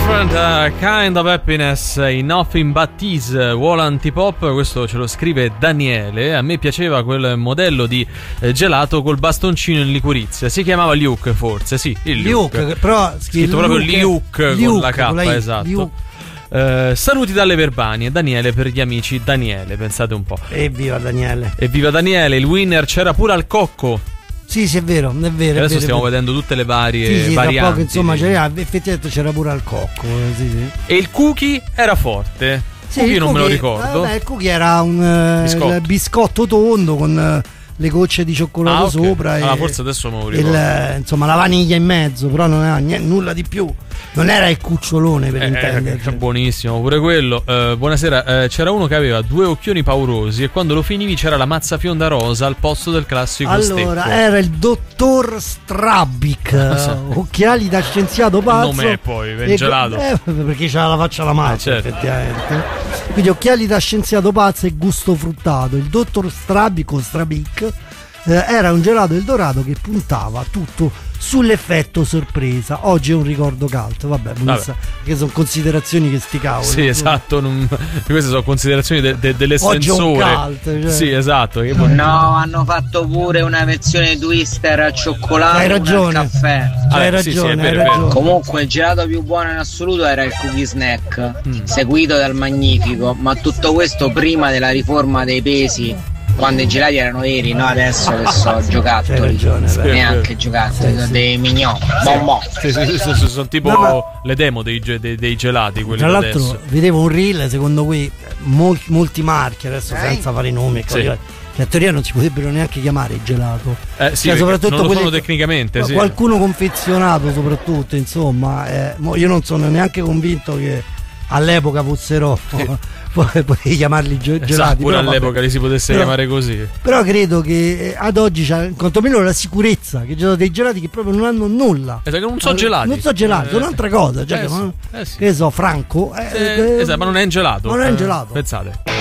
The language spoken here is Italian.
Different kind of happiness in Nothing But Tease, Wall Antipop. Questo ce lo scrive Daniele. A me piaceva quel modello di gelato col bastoncino in liquirizia. Si chiamava Luke, forse. Sì, il Luke. Però scritto proprio Luke con la K, esatto. Saluti dalle Verbanie, Daniele per gli amici Daniele, pensate un po'. Evviva Daniele. Evviva Daniele, il winner c'era pure al cocco. Sì, è vero, è vero. Adesso stiamo vedendo tutte le varie sì, varianti. Tra poco, insomma, effettivamente c'era pure al cocco. Sì. E il cookie era forte. Sì, Cookie non me lo ricordo. Il cookie era un biscotto tondo con le gocce di cioccolato sopra. E forse adesso me lo ricordo. Insomma, la vaniglia in mezzo, però non era nulla di più. Non era il cucciolone per intenderci. Buonissimo pure quello. Buonasera, c'era uno che aveva 2 occhioni paurosi e quando lo finivi c'era la mazza fionda rosa al posto del classico stecco. Allora, era il dottor Strabic, occhiali da scienziato pazzo. Il nome è poi vengelato. Perché c'era la faccia alla mazza, certo. effettivamente. Quindi occhiali da scienziato pazzo e gusto fruttato. Il dottor Strabic o Strabic era un gelato eldorado che puntava tutto sull'effetto sorpresa. Oggi è un ricordo cult, vabbè. Perché sono considerazioni che sti cavoli. Sì, esatto, queste sono considerazioni dell'estensore. Oggi è un cult, cioè. Sì, esatto. No, hanno fatto pure una versione twister al cioccolato. Hai ragione. Al caffè. Hai ragione, sì, hai ragione. Comunque il gelato più buono in assoluto era il cookie snack, seguito dal magnifico, ma tutto questo prima della riforma dei pesi, quando i gelati erano veri, no adesso che so giocattoli, neanche giocattoli, dei mignon, bonbon. Sì, sono tipo le demo dei gelati, quelli. Tra l'altro adesso vedevo un reel, secondo cui molti marchi, adesso senza fare i nomi, che a teoria non si potrebbero neanche chiamare gelato. Sì, cioè, soprattutto non lo sono tecnicamente, sì. Qualcuno confezionato soprattutto, insomma, io non sono neanche convinto che all'epoca fossero potevi chiamarli gelati, pure all'epoca li si potesse chiamare così. Però credo che ad oggi c'è quantomeno la sicurezza che ci sono dei gelati che proprio non hanno nulla, che non so gelati, sono un'altra cosa, cioè che so, Franco ma non è un gelato. Non è un gelato. Pensate.